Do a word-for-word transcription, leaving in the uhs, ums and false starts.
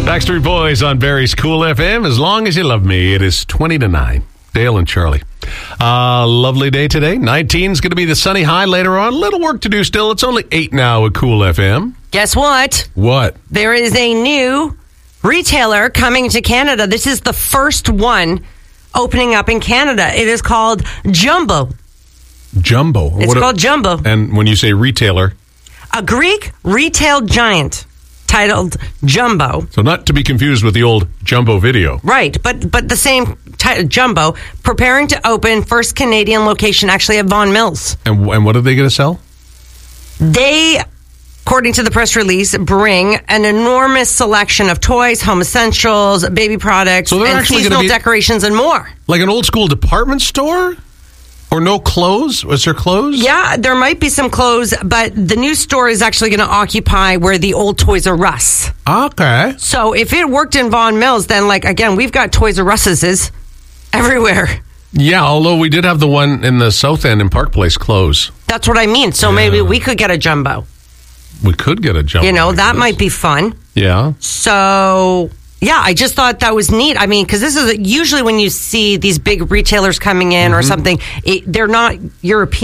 Backstreet Boys on Barry's Cool F M. As long as you love me, it is twenty to nine. Dale and Charlie. Uh, lovely day today. nineteen is going to be the sunny high later on. Little work to do still. It's only eight now at Cool F M. Guess what? What? There is a new retailer coming to Canada. This is the first one opening up in Canada. It is called Jumbo. Jumbo? It's what called a, Jumbo. And when you say retailer? A Greek retail giant titled Jumbo. So not to be confused with the old Jumbo Video. Right, but but the same title, Jumbo, preparing to open first Canadian location actually at Vaughan Mills. And, and what are they going to sell? They, according to the press release, bring an enormous selection of toys, home essentials, baby products, So they're and actually seasonal gonna be- decorations and more. Like an old school department store? Or no clothes? Was there clothes? Yeah, there might be some clothes, but the new store is actually going to occupy where the old Toys R Us. Okay. So if it worked in Vaughan Mills, then, like, again, we've got Toys R Us's everywhere. Yeah, although we did have the one in the South End in Park Place close. That's what I mean. So Yeah. maybe we could get a Jumbo. We could get a Jumbo. You know, like that this. might be fun. Yeah. So, yeah, I just thought that was neat. I mean, because this is usually when you see these big retailers coming in or something, it, they're not European.